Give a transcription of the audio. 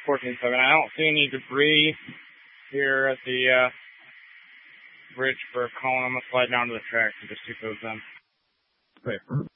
14-7. I don't see any debris here at the bridge for Colin. I'm going to slide down to the tracks and just see those in. Okay.